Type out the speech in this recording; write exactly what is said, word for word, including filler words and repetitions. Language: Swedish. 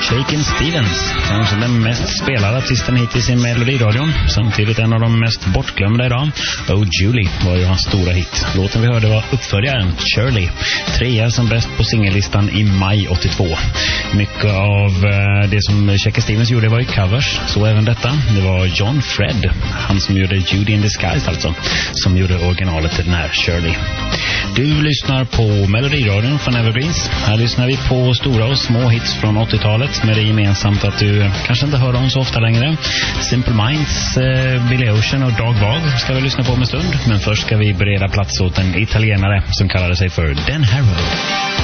Shakin' Stevens, kanske den mest spelade artisten hittills i Melodiradion, samtidigt en av de mest bortglömda idag. Oh Julie var ju hans stora hit. Låten vi hörde var uppföljaren Shirley, trea som bäst på singellistan i maj åttiotvå. Mycket av det som Shakin' Stevens gjorde var ju covers, så även detta. Det var John Fred, han som gjorde Judy in Disguise alltså, som gjorde originalet till den här Shirley. Du lyssnar på Melodiradion från Evergreens. Här lyssnar vi på stora och små hits från åttiotalet med det gemensamt att du kanske inte hör dem så ofta längre. Simple Minds, eh, Billy Ocean och Dag Vag ska vi lyssna på om en stund. Men först ska vi bereda plats åt en italienare som kallade sig för Dan Harrow.